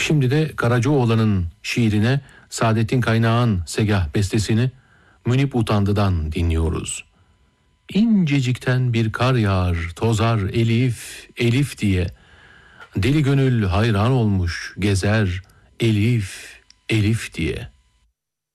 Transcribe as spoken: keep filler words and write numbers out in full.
Şimdi de Karacaoğlan'ın şiirine Saadettin Kaynağ'ın segah bestesini Münip Utandı'dan dinliyoruz. İncecikten bir kar yağar, tozar elif, elif diye. Deli gönül hayran olmuş, gezer elif, elif diye.